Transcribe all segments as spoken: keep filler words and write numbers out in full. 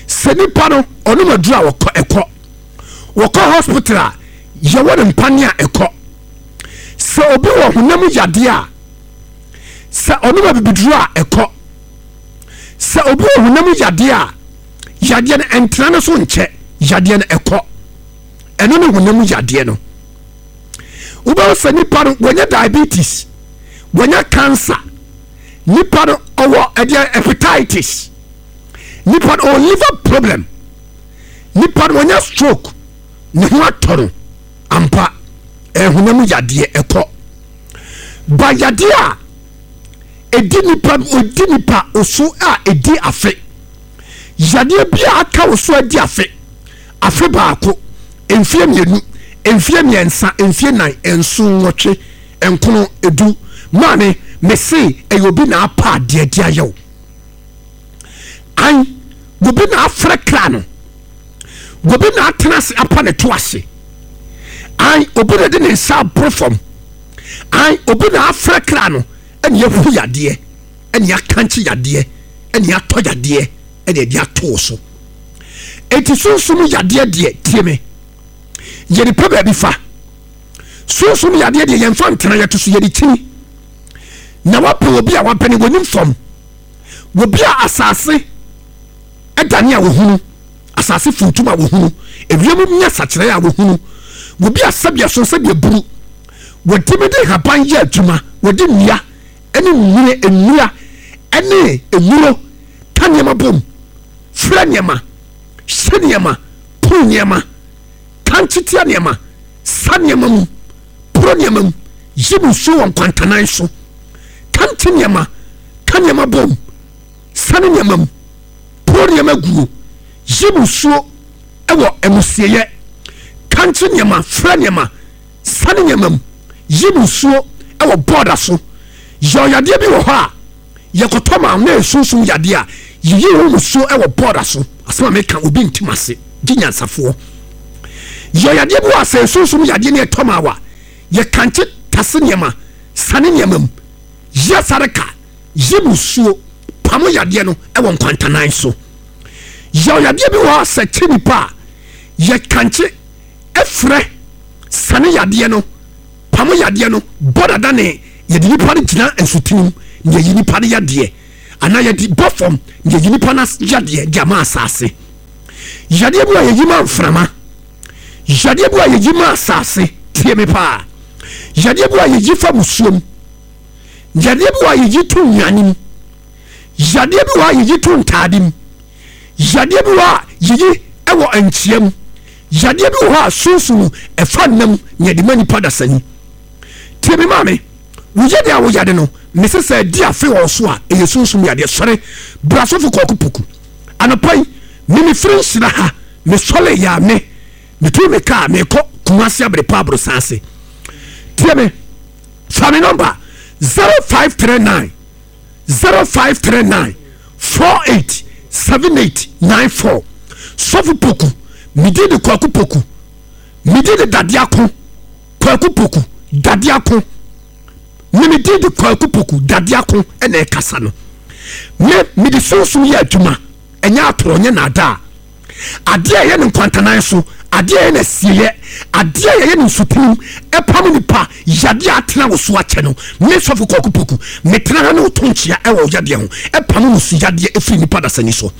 seni pano onu madura wako eko wako hospital ye wone mpane a eko se obi wo honam yade a se onu mabibidura eko se obi wo honam yade a yade no entrana so nche yade no eko eno ne honam yade no uba seni pano wonya diabetes wonya cancer nipa no owo hepatitis nipa no liver problem nipa no wonya stroke ne ho atoro ampa ehunam yade eko ba yade a edi nipa odi nipa oso a edi afe yade bia aka oso edi afe afe baako emfie mienu emfie miensa emfie nan enso nwotwe enkono edu mane mesi eyobi na apa de de ayo an gobi na afrekra no gobi na atenase apa ne to ase an obi de ne nsa profom an obi na afrekra no ene yehu yade ene yakanchi yade ene yato yade ene de ato so eti sunsun yade de tieme yeri pebe bi fa sunsun yade de yemfa ntena yeto so yeri tini na wape obi a wapene wonim fom obi a asase edane a wohunu asase funtuma wohunu ewiemu nya sakire a wohunu obi a sabia so sabia buru wodimede haban ye adwuma wodi nia ene nwire enura ene ewuro tanyema bom franyema sheniema punyema kantitia niema sanyema mu pronyema mu yibu so won kwantanan so kanti nyama kanyama bom sane nyama pori nyama guo yibusuo ewo emusieye kanti nyama fra nyama sane nyama yibusuo ewo border so yo yade bi wo ha yekotoma na esunsun yade a yiyi wo musuo ewo border so asema meka obi ntimase ginyansafo yo yade bi wo ase esunsun yade ne toma wa ye kanti tase nyama sane nyama yasareka yibusuo pamo yade no ewo nkwantanan so yo yade bi wo se tinipa ye kanche efre sane yade no pamo yade no boda dane ye di nipa gina ensutinum ye yi nipa yade ana ye di bofom ye yi nipa na yade jama asase yade bi wo ye yima mframa yade bi wo ye yima asase tie me pa yade bi wo ye yifa musuom yade bi wa yi to nyanim yade bi wa yi to ntadim yade bi wa yi ewo anchiam yade bi wa sunsun efannam nyade mani pada sani tibi mame wujade a wujade no mesesa di afi wo so a e sunsun yade sore brasofu kokupuku anapai mimi frinsira ha me sole ya me me tu me ka me ko kumasi abre pabro sanse tibi family number zero five three nine zero five three nine four eight seven eight nine four sofu poku midi de kwaku poku midi de dadiako kwaku poku dadiako midi de kwaku poku dadiako ene kasa no me midi sunsun ya adwuma enya atoro nya nada ade ye ne nkwantanan so ade ye na siye ade ye ne nsutum epam nipa yade atena wo so ache no me sofu kokupoku me tena na otonchia e wo yade ho epam no su yade efiri nipa da sani so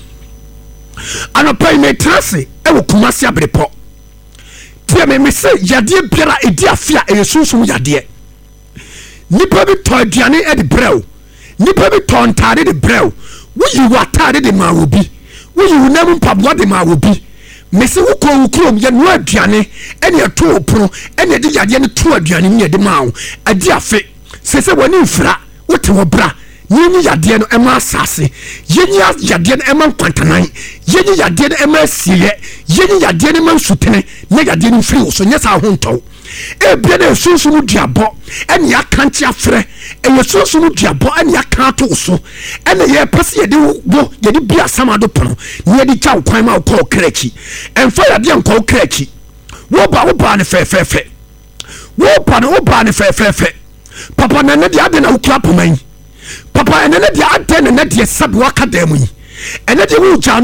anapai me trase e wo kumase abrepo tie me me se yade biara edi afia e sunsun yade nipa bi to aduane e de brew nipa bi to ntade de brew wo yi watade de ma obi wo yi unam pabwa de ma obi mese wo ko ukrom ye no aduane ene eto opro ene de yade ne to aduane ne de ma wo adi afe sese woni mfra wote wo bra nyi yade no ema asase yenyi yade no ema nkwantanan yenyi yade no ema asiye yenyi yade no ema sutene ne yade no firi wo so nyesa ho ntow e bia na sunsun diabo ene ya kanti afre e sunsun diabo ene ya kanto so ene ye pese ye de wo ye de bia samado pono ne de cha kwan ma ko krechi enfa ya de nko krechi wo ba wo ba ne fefefe wo ba ne wo ba ne fefefe papa na ne de ade na wo klap man papa ene ne de ade ne de sabi waka da mu ene de wo